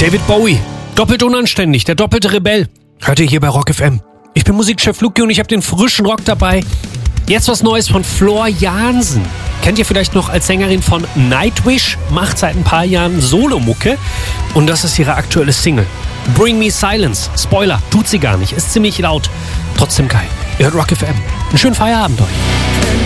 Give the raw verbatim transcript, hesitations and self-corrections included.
David Bowie, doppelt unanständig, der doppelte Rebell. Hört ihr hier bei Rock F M. Ich bin Musikchef Luki und ich habe den frischen Rock dabei. Jetzt was Neues von Floor Jansen. Kennt ihr vielleicht noch als Sängerin von Nightwish? Macht seit ein paar Jahren Solomucke. Und das ist ihre aktuelle Single. Bring Me Silence. Spoiler, tut sie gar nicht. Ist ziemlich laut. Trotzdem geil. Ihr hört Rock F M. Einen schönen Feierabend euch.